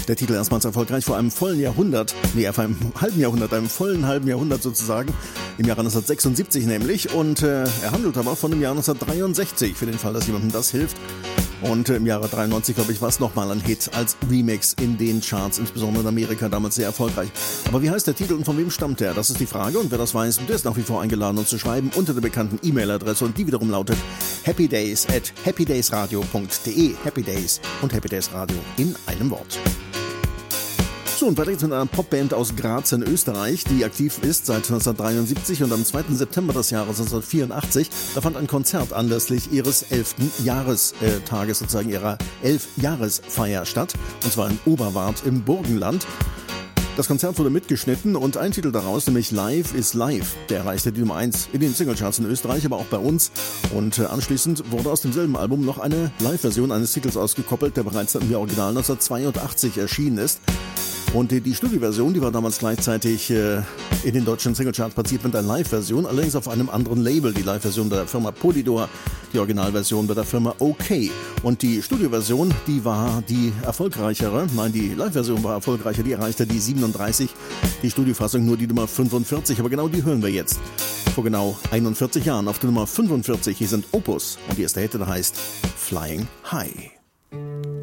Der Titel erstmals erfolgreich vor einem vollen Jahrhundert, vor einem halben Jahrhundert, einem vollen halben Jahrhundert sozusagen, im Jahre 1976 nämlich. Und er handelt aber von dem Jahr 1963, für den Fall, dass jemandem das hilft. Und im Jahre 93, glaube ich, war es nochmal ein Hit als Remix in den Charts, insbesondere in Amerika, damals sehr erfolgreich. Aber wie heißt der Titel und von wem stammt der? Das ist die Frage. Und wer das weiß, der ist nach wie vor eingeladen, uns zu schreiben unter der bekannten E-Mail-Adresse. Und die wiederum lautet happydays@happydaysradio.de. Happy Days und Happy Days Radio in einem Wort. So, und weiter geht's mit einer Popband aus Graz in Österreich, die aktiv ist seit 1973 und am 2. September des Jahres 1984, da fand ein Konzert anlässlich ihres 11. Jahrestages, sozusagen ihrer 11-Jahresfeier statt, und zwar in Oberwart im Burgenland. Das Konzert wurde mitgeschnitten und ein Titel daraus, nämlich Live is Live, der erreichte die Nummer 1 in den Singlecharts in Österreich, aber auch bei uns. Und anschließend wurde aus demselben Album noch eine Live-Version eines Titels ausgekoppelt, der bereits im Original 1982 erschienen ist. Und die Studioversion, die war damals gleichzeitig in den deutschen Singlecharts platziert mit einer Live-Version, allerdings auf einem anderen Label. Die Live-Version bei der Firma Polydor, die Originalversion bei der Firma OK. Und die Studioversion, die war die erfolgreichere. Nein, die Live-Version war erfolgreicher, die erreichte die 37. Die Studiofassung nur die Nummer 45, aber genau die hören wir jetzt. Vor genau 41 Jahren auf der Nummer 45. Hier sind Opus und die erste Hälfte heißt Flying High.